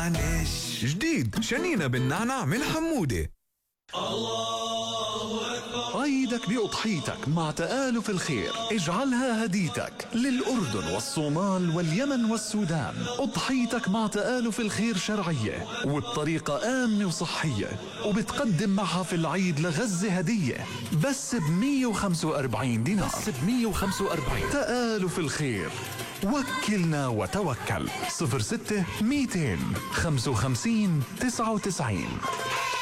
معلش. جديد شنينة بالنعناع من حمودة. عيدك بأضحيتك مع تآلف الخير، اجعلها هديتك للأردن والصومال واليمن والسودان. أضحيتك مع تآلف الخير شرعية وبطريقة آمنة وصحية، وبتقدم معها في العيد لغزة هدية بس ب145 دينار. بس ب145. تآلف الخير، وكلنا وتوكل. 06 200 55 99.